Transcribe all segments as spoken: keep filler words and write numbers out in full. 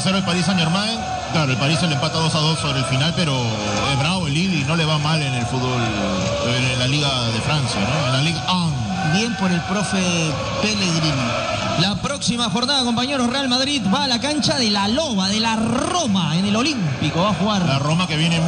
cero el Paris Saint-Germain. Claro, el París se le empata dos a dos sobre el final, pero es bravo el Lille y no le va mal en el fútbol, en la Liga de Francia, ¿no? En la Ligue uno. Bien por el profe Pellegrini. La próxima jornada, compañeros, Real Madrid va a la cancha de la Loba, de la Roma, en el Olímpico. Va a jugar. La Roma que viene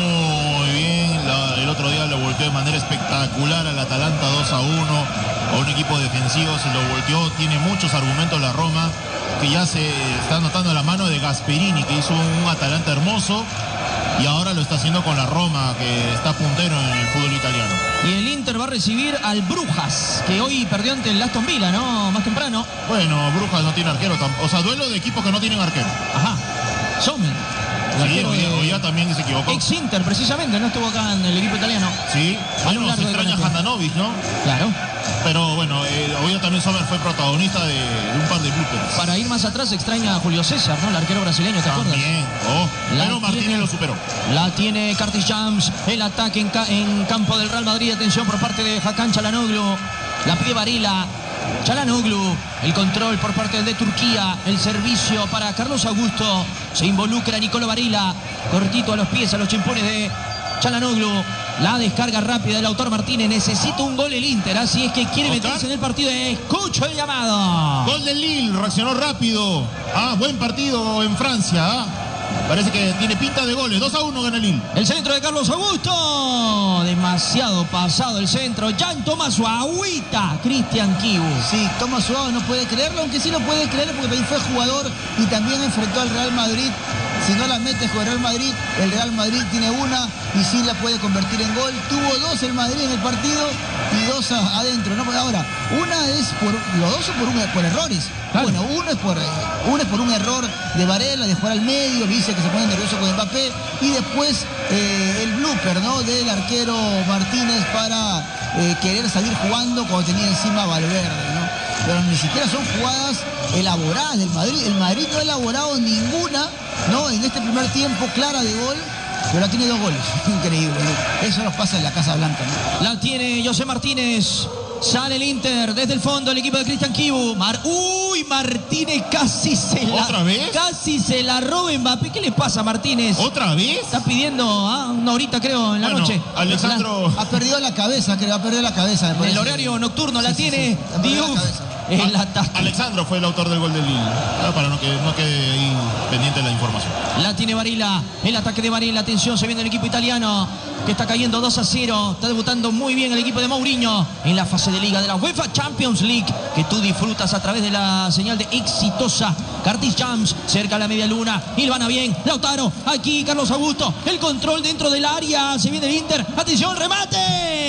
muy bien. La, el otro día lo volteó de manera espectacular al Atalanta dos a uno. A un equipo defensivo se lo volteó. Tiene muchos argumentos la Roma, que ya se está notando la mano de Gasperini, que hizo un Atalanta hermoso. Y ahora lo está haciendo con la Roma, que está puntero en el fútbol italiano. Y el Inter va a recibir al Brujas, que hoy perdió ante el Aston Villa, ¿no? Más temprano. Bueno, Brujas no tiene arquero. O sea, duelo de equipos que no tienen arquero. Ajá. Sommer. Sí, hoy, hoy ya también se equivocó. Ex Inter, precisamente, no estuvo acá en el equipo italiano. Sí, bueno, se extraña a Handanovic, ¿no? Claro. Pero bueno, eh, hoy también Sommer fue protagonista de, de un par de bloopers. Para ir más atrás, se extraña a Julio César, ¿no? El arquero brasileño, ¿te acuerdas? También, oh, pero Martínez tiene, lo superó. La tiene Curtis James, el ataque en, ca en campo del Real Madrid. Atención por parte de Hakan Çalhanoğlu. La pide Barilla. Çalhanoğlu, el control por parte de Turquía, el servicio para Carlos Augusto, se involucra Nicolo Barilla, cortito a los pies, a los chimpones de Çalhanoğlu, la descarga rápida del autor Martínez, necesita un gol el Inter, así es que quiere ¿Otra? meterse en el partido, escucho el llamado. Gol del Lille, reaccionó rápido, ah, buen partido en Francia, ah. Parece que tiene pinta de goles. dos a uno gana el Lille. El centro de Carlos Augusto. Demasiado pasado el centro. Jan Tomás Agüita. Cristian Kibu. Sí, Tomás Suárez no puede creerlo, aunque sí lo puede creer porque también fue jugador y también enfrentó al Real Madrid. Si no la mete con el Real Madrid, el Real Madrid tiene una y sí la puede convertir en gol. Tuvo dos el Madrid en el partido y dos a, adentro. ¿No? Ahora, una es por los dos son por, un, por errores. Claro. Bueno, uno es, por, uno es por un error de Varela, de jugar al medio, dice que se pone nervioso con Mbappé, y después eh, el blooper, ¿no?, del arquero Martínez para eh, querer salir jugando cuando tenía encima a Valverde, ¿no? Pero ni siquiera son jugadas elaboradas del Madrid. El Madrid no ha elaborado ninguna, ¿no?, en este primer tiempo clara de gol. Pero la tiene dos goles. Increíble, ¿no? Eso nos pasa en la Casa Blanca, ¿no? La tiene José Martínez. Sale el Inter desde el fondo, el equipo de Cristian Kibu. Mar Uy, Martínez casi se la... ¿Otra vez? Casi se la roba Mbappé. ¿Qué le pasa a Martínez? ¿Otra vez? Está pidiendo ah, una horita, creo, en la bueno, noche. Alexandro... La... Ha perdido la cabeza, creo, ha perdido la cabeza. En el horario nocturno la sí, tiene sí, sí. Diouf. El ataque. Alexandro fue el autor del gol del Lille, ah, para no que no quede ahí pendiente la información. La tiene Barilla, el ataque de Barilla, atención, se viene el equipo italiano que está cayendo dos a cero, está debutando muy bien el equipo de Mourinho en la fase de liga de la UEFA Champions League, que tú disfrutas a través de la señal de Exitosa. Curtis James, cerca a la media luna, Ilvana bien, Lautaro, aquí Carlos Augusto, el control dentro del área, se viene el Inter, atención, remate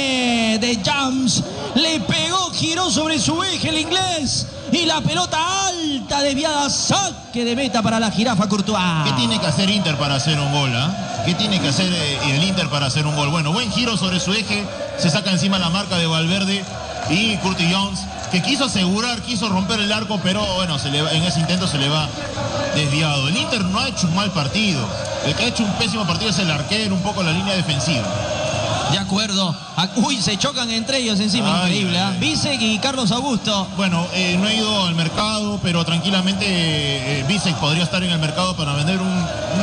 de James, le pegó, giró sobre su eje el inglés, y la pelota alta, desviada, saque de meta para la jirafa Courtois. ¿Qué tiene que hacer Inter para hacer un gol? ¿eh? ¿Qué tiene que hacer eh, el Inter para hacer un gol? Bueno, buen giro sobre su eje, se saca encima la marca de Valverde y Curtis Jones, que quiso asegurar, quiso romper el arco, pero bueno, se le va, en ese intento se le va desviado. El Inter no ha hecho un mal partido, el que ha hecho un pésimo partido es el arquero, un poco la línea defensiva. De acuerdo. Uy, se chocan entre ellos encima. Ay, increíble, ¿eh? Visek y Carlos Augusto. Bueno, eh, no he ido al mercado, pero tranquilamente eh, Visek podría estar en el mercado para vender un, un,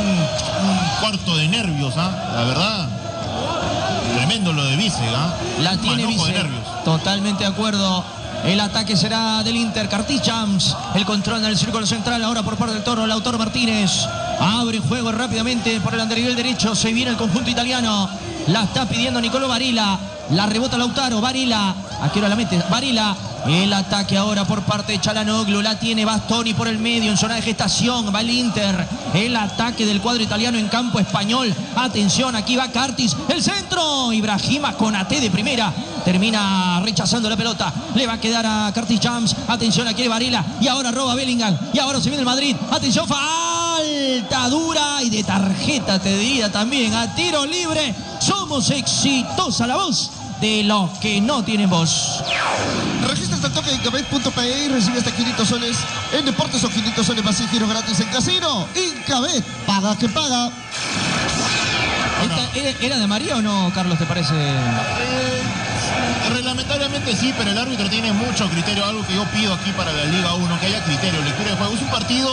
un cuarto de nervios, ¿ah? ¿eh? La verdad, tremendo lo de Visek, ¿eh? La tiene Visek. Totalmente de acuerdo. El ataque será del Inter. Curtis James, el control en el círculo central ahora por parte del Toro, Lautaro Martínez. Abre juego rápidamente por el anterior derecho. Se viene el conjunto italiano. La está pidiendo Nicolo Barilla. La rebota Lautaro. Barilla. ¿A qué hora la mete? Barilla. El ataque ahora por parte de Çalhanoğlu. La tiene Bastoni por el medio en zona de gestación. Va el Inter. El ataque del cuadro italiano en campo español. Atención, aquí va Curtis. El centro. Ibrahima Konaté de primera. Termina rechazando la pelota. Le va a quedar a Curtis James. Atención, aquí Barilla. Y ahora roba Bellingham. Y ahora se viene el Madrid. Atención, falta dura y de tarjeta, te diría también. A tiro libre. Somos Exitosa, la voz de los que no tienen voz. Regístrate al toque de Incabet punto pe y recibe hasta quinientos soles en deportes o quinientos soles más y giros gratis en casino. Incabet, paga que paga. ¿Esta era, ¿Era de María o no, Carlos, te parece? Eh, reglamentariamente sí, pero el árbitro tiene mucho criterio, algo que yo pido aquí para la Liga uno, que haya criterio, lectura de juego. Es un partido